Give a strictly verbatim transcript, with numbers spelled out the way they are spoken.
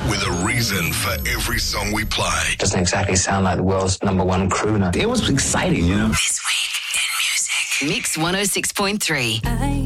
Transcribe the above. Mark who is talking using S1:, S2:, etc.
S1: with a reason for every song we play.
S2: Doesn't exactly sound like the world's number one crooner.
S3: It was exciting, you know.
S4: This week in music. Mix one oh six point three.